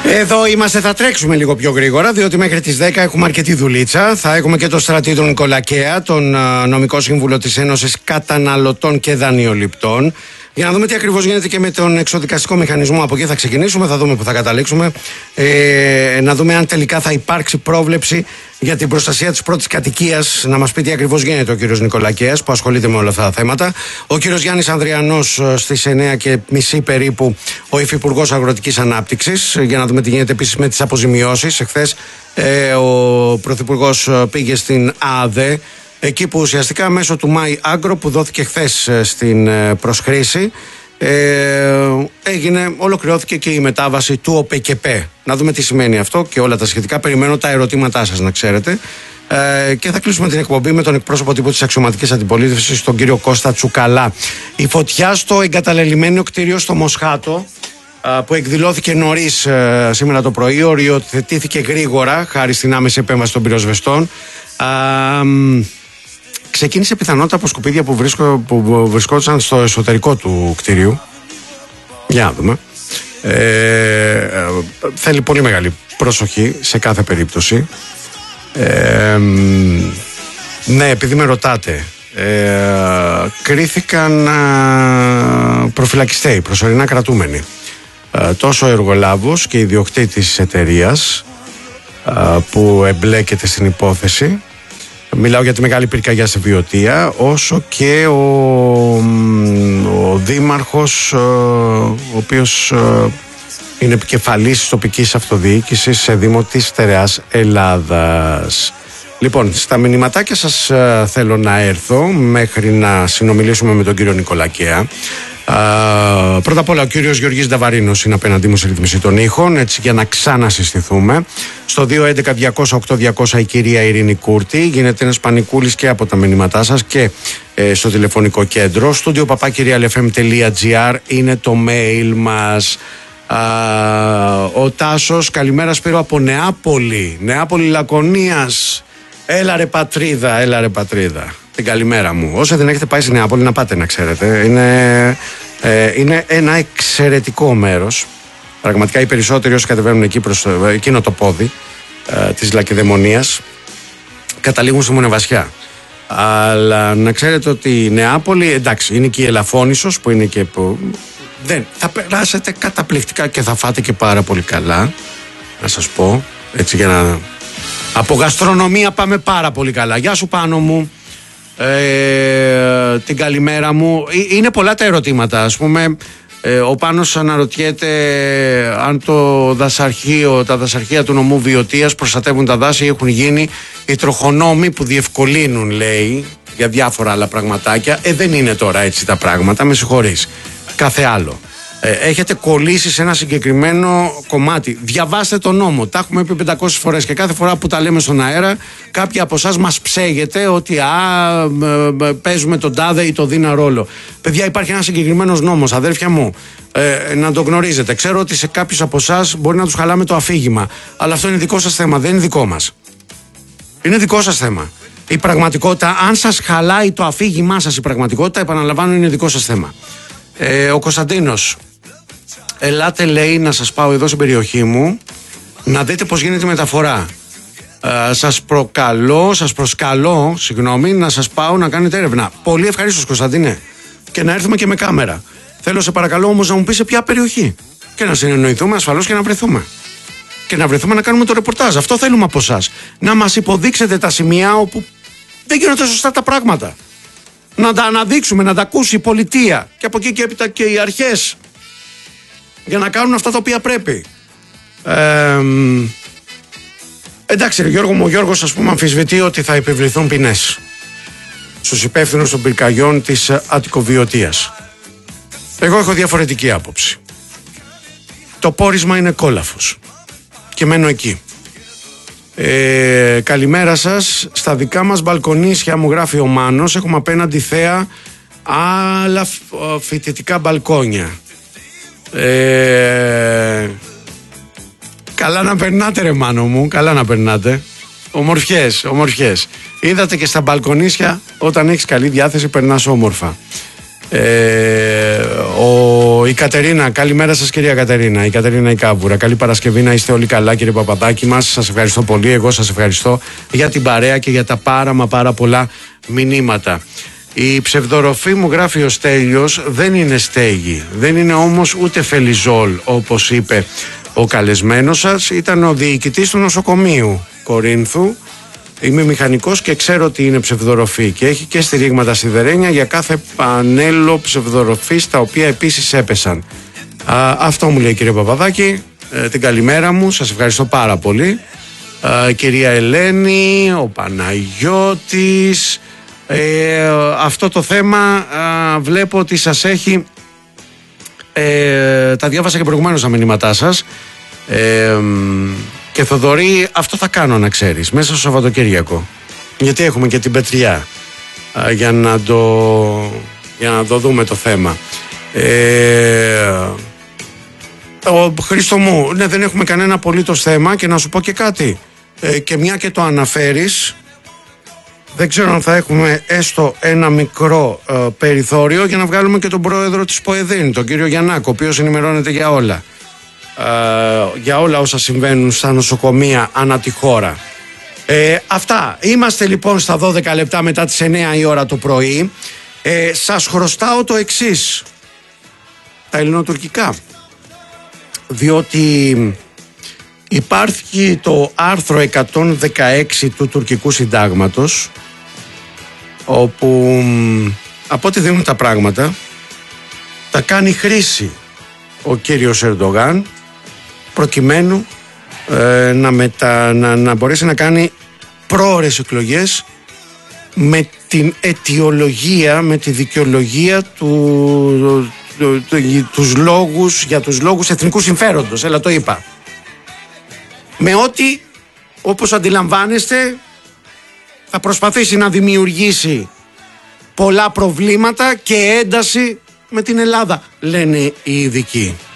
Εδώ είμαστε, θα τρέξουμε λίγο πιο γρήγορα, διότι μέχρι τις 10 έχουμε αρκετή δουλίτσα. Θα έχουμε και τον Στρατή τον Νικολακέα, τον νομικό σύμβουλο της Ένωσης Καταναλωτών και Δανειοληπτών, για να δούμε τι ακριβώς γίνεται και με τον εξοδικαστικό μηχανισμό. Από εκεί θα ξεκινήσουμε, θα δούμε που θα καταλήξουμε. Να δούμε αν τελικά θα υπάρξει πρόβλεψη για την προστασία της πρώτης κατοικίας. Να μας πει τι ακριβώς γίνεται ο κύριος Νικολακέας, που ασχολείται με όλα αυτά τα θέματα. Ο κύριος Γιάννης Ανδριανός στις 9:30 περίπου, ο Υφυπουργός Αγροτικής Ανάπτυξης, για να δούμε τι γίνεται επίσης με τις αποζημιώσεις. Εχθές ο Πρωθυπουργός πήγε στην ΑΔΕ, εκεί που ουσιαστικά μέσω του My Agro, που δόθηκε χθες στην προσχρήση, ολοκληρώθηκε και η μετάβαση του ΟΠΕΚΕΠΕ. Να δούμε τι σημαίνει αυτό και όλα τα σχετικά. Περιμένω τα ερωτήματά σας, να ξέρετε. Και θα κλείσουμε την εκπομπή με τον εκπρόσωπο τύπου της αξιωματικής αντιπολίτευσης, τον κύριο Κώστα Τσουκαλά. Η φωτιά στο εγκαταλελειμμένο κτίριο στο Μοσχάτο, που εκδηλώθηκε νωρίς σήμερα το πρωί, οριοθετήθηκε γρήγορα χάρη στην άμεση επέμβαση των πυροσβεστών. Ξεκίνησε πιθανότητα από σκουπίδια που βρισκόντουσαν στο εσωτερικό του κτίριου. Για να δούμε. Θέλει πολύ μεγάλη προσοχή σε κάθε περίπτωση. Ναι, επειδή με ρωτάτε, κρίθηκαν προφυλακιστέοι, προσωρινά κρατούμενοι. Τόσο ο εργολάβος και ιδιοκτήτης της εταιρείας που εμπλέκεται στην υπόθεση, μιλάω για τη μεγάλη πυρκαγιά στη Βιωτία, όσο και ο δήμαρχος, ο οποίος είναι επικεφαλής της τοπικής αυτοδιοίκησης σε δήμο της Στερεάς Ελλάδας. Λοιπόν, στα μηνυματάκια σας θέλω να έρθω μέχρι να συνομιλήσουμε με τον κύριο Νικολακέα. Πρώτα απ' όλα, ο κύριος Γεωργής Νταβαρίνος είναι απέναντί μου σε ρύθμιση των ήχων, έτσι, για να ξανασυστηθούμε. Στο 211-200-8200 η κυρία Ειρήνη Κούρτη. Γίνεται ένας πανικούλης και από τα μηνύματά σας και στο τηλεφωνικό κέντρο. studio@realfm.gr είναι το mail μας. Ο Τάσος, καλημέρα Σπύρο από Νεάπολη Λακωνίας. Έλα ρε πατρίδα. Την καλημέρα μου. Όσοι δεν έχετε πάει στη Νεάπολη, να πάτε, να ξέρετε. Είναι ένα εξαιρετικό μέρος. Πραγματικά οι περισσότεροι όσοι κατεβαίνουν εκεί προς εκείνο το πόδι της Λακεδαιμονίας καταλήγουν στη Μονεβασιά. Αλλά να ξέρετε ότι η Νεάπολη, εντάξει, είναι και η Ελαφώνησος που είναι και που... θα περάσετε καταπληκτικά και θα φάτε και πάρα πολύ καλά, να σας πω, έτσι, για να... Από γαστρονομία πάμε πάρα πολύ καλά. Γεια σου Πάνο μου. Την καλημέρα μου. Είναι πολλά τα ερωτήματα. Ας πούμε, ο Πάνος αναρωτιέται αν τα δασαρχεία του νομού Βιωτίας προστατεύουν τα δάση. Έχουν γίνει οι τροχονόμοι που διευκολύνουν, λέει, για διάφορα άλλα πραγματάκια. Δεν είναι τώρα έτσι τα πράγματα, με συγχωρείς. Κάθε άλλο. Έχετε κολλήσει σε ένα συγκεκριμένο κομμάτι. Διαβάστε τον νόμο. Τα έχουμε πει 500 φορές και κάθε φορά που τα λέμε στον αέρα, κάποιοι από εσάς μας ψέγεται ότι παίζουμε τον τάδε ή τον δίνα ρόλο. Παιδιά, υπάρχει ένας συγκεκριμένος νόμος, αδέρφια μου. Να το γνωρίζετε. Ξέρω ότι σε κάποιους από εσάς μπορεί να τους χαλάμε το αφήγημα. Αλλά αυτό είναι δικό σας θέμα, δεν είναι δικό μας. Είναι δικό σας θέμα. Η πραγματικότητα, αν σας χαλάει το αφήγημά σας, η πραγματικότητα, επαναλαμβάνω, είναι δικό σας θέμα. Ο Κωνσταντίνος, ελάτε, λέει, να σας πάω εδώ στην περιοχή μου να δείτε πως γίνεται η μεταφορά. Σας προσκαλώ, να σας πάω να κάνετε έρευνα. Πολύ ευχαρίστως, Κωνσταντίνε, και να έρθουμε και με κάμερα. Θέλω, σε παρακαλώ, όμως, να μου πεις σε ποια περιοχή και να συνεννοηθούμε ασφαλώς και να βρεθούμε. Και να βρεθούμε να κάνουμε το ρεπορτάζ. Αυτό θέλουμε από εσάς. Να μας υποδείξετε τα σημεία όπου δεν γίνονται σωστά τα πράγματα. Να τα αναδείξουμε, να τα ακούσει η πολιτεία και από εκεί και έπειτα και οι αρχές, για να κάνουν αυτά τα οποία πρέπει. Εντάξει, ρε Γιώργο μου, ο Γιώργος, ας πούμε, αμφισβητεί ότι θα επιβληθούν ποινές στους υπεύθυνους των πυρκαγιών της Αττικοβιωτίας. Εγώ έχω διαφορετική άποψη. Το πόρισμα είναι κόλαφος και μένω εκεί. Καλημέρα σας. Στα δικά μας μπαλκονίσια, μου γράφει ο Μάνος, έχουμε απέναντι θέα άλλα φοιτητικά μπαλκόνια. Καλά να περνάτε, ρε Μάνο μου, καλά να περνάτε. Ομορφιές. Είδατε, και στα μπαλκονίσια, όταν έχεις καλή διάθεση περνάς όμορφα. Η Κατερίνα, καλημέρα σας κυρία Κατερίνα. Η Κατερίνα η Κάβουρα. Καλή Παρασκευή, να είστε όλοι καλά κύριε Παπαδάκη μας. Σας ευχαριστώ πολύ. Εγώ σας ευχαριστώ για την παρέα και για τα πάρα πολλά μηνύματα. Η ψευδοροφή, μου γράφει ο Στέλιος, δεν είναι στέγη. Δεν είναι όμως ούτε φελιζόλ όπως είπε ο καλεσμένος σας. Ήταν ο διοικητής του νοσοκομείου Κορίνθου. Είμαι μηχανικός και ξέρω ότι είναι ψευδοροφή και έχει και στηρίγματα σιδερένια για κάθε πανέλο ψευδοροφής, τα οποία επίσης έπεσαν. Αυτό μου λέει κύριε Παπαδάκη. Την καλημέρα μου, σας ευχαριστώ πάρα πολύ. Κυρία Ελένη, ο Παναγιώτης, αυτό το θέμα βλέπω ότι σας έχει, τα διάβασα και προηγουμένως τα μηνύματά σας. Και Θοδωρή, αυτό θα κάνω να ξέρεις, μέσα στο Σαββατοκύριακο, γιατί έχουμε και την Πετριά για να το δούμε το θέμα. Χρήστο μου, ναι, δεν έχουμε κανένα απολύτως θέμα. Και να σου πω και κάτι, και μια και το αναφέρεις, δεν ξέρω αν θα έχουμε έστω ένα μικρό περιθώριο για να βγάλουμε και τον πρόεδρο της ΠΟΕΔΗΝ, τον κύριο Γιαννάκο, ο οποίος ενημερώνεται για όλα. Για όλα όσα συμβαίνουν στα νοσοκομεία ανά τη χώρα. Αυτά. Είμαστε λοιπόν στα 12 λεπτά μετά τις 9 η ώρα το πρωί. Σας χρωστάω το εξής, τα ελληνοτουρκικά, διότι υπάρχει το άρθρο 116 του τουρκικού συντάγματος, όπου από ό,τι δίνουν τα πράγματα τα κάνει χρήση ο κύριος Ερντογάν προκειμένου να μπορέσει να κάνει πρόωρες εκλογές με την αιτιολογία, με τη δικαιολογία για τους λόγους εθνικού συμφέροντος. Έλα, το είπα. Με ό,τι, όπως αντιλαμβάνεστε, θα προσπαθήσει να δημιουργήσει πολλά προβλήματα και ένταση με την Ελλάδα, λένε οι ειδικοί.